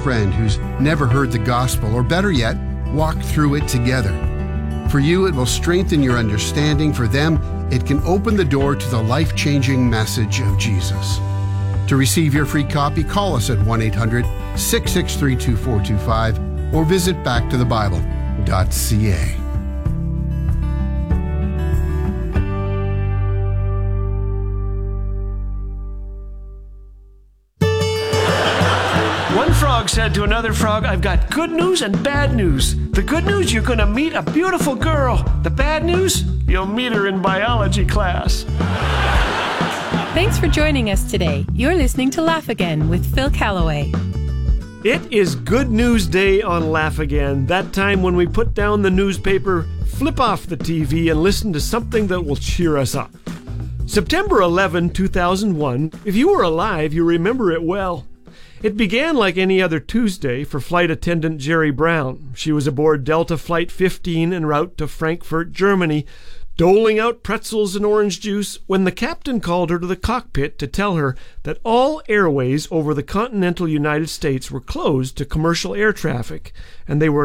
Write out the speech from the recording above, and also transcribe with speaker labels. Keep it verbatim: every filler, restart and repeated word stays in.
Speaker 1: friend who's never heard the gospel, or better yet, walk through it together. For you, it will strengthen your understanding. For them, it can open the door to the life-changing message of Jesus. To receive your free copy, call us at one eight hundred, six six three, two four two five or visit back to the bible dot c a.
Speaker 2: One frog said to another frog, "I've got good news and bad news. The good news, you're going to meet a beautiful girl. The bad news, you'll meet her in biology class."
Speaker 3: Thanks for joining us today. You're listening to Laugh Again with Phil Callaway.
Speaker 2: It is Good News Day on Laugh Again, that time when we put down the newspaper, flip off the T V, and listen to something that will cheer us up. September eleventh, two thousand one, if you were alive, you remember it well. It began like any other Tuesday for flight attendant Jerry Brown. She was aboard Delta Flight fifteen en route to Frankfurt, Germany, doling out pretzels and orange juice when the captain called her to the cockpit to tell her that all airways over the continental United States were closed to commercial air traffic, and they were